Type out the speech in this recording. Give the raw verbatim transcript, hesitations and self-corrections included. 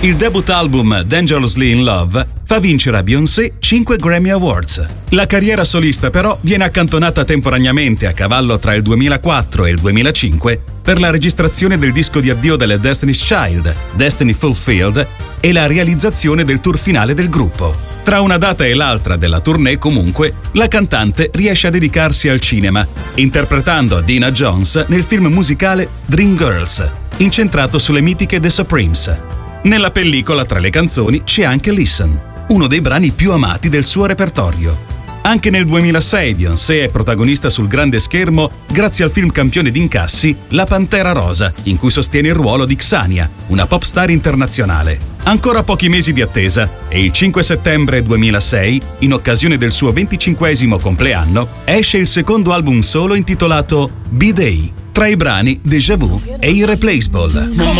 Il debut album Dangerously in Love fa vincere a Beyoncé cinque Grammy Awards. La carriera solista però viene accantonata temporaneamente a cavallo tra il duemilaquattro e il duemilacinque per la registrazione del disco di addio delle Destiny's Child, Destiny Fulfilled, e la realizzazione del tour finale del gruppo. Tra una data e l'altra della tournée, comunque, la cantante riesce a dedicarsi al cinema, interpretando Dina Jones nel film musicale Dreamgirls, incentrato sulle mitiche The Supremes. Nella pellicola, tra le canzoni, c'è anche Listen, uno dei brani più amati del suo repertorio. Anche nel duemilasei Beyoncé è protagonista sul grande schermo grazie al film campione d'incassi La Pantera Rosa, in cui sostiene il ruolo di Xania, una pop star internazionale. Ancora pochi mesi di attesa e il cinque settembre duemilasei, in occasione del suo venticinquesimo compleanno, esce il secondo album solo intitolato B-Day. Tra i brani Déjà Vu e Irreplaceable.